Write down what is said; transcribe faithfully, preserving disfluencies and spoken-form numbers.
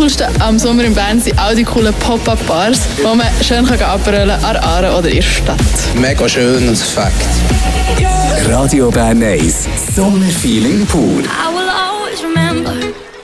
Coolste am Sommer in Bern sind all die coolen Pop-Up-Bars, wo man schön abrollen kann an der Aare oder in der Stadt. Mega schönes Fakt. Radio Bern eins, Sommerfeeling pur. I will always remember